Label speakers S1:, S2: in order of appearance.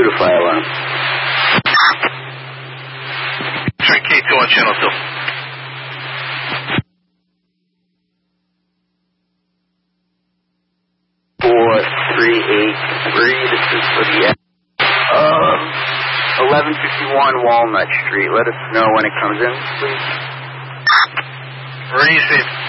S1: K2 to fire alarm.
S2: X-ray K2 on channel 2.
S1: This is for the 1151 Walnut Street. Let us know when it comes in, please.
S2: Receive.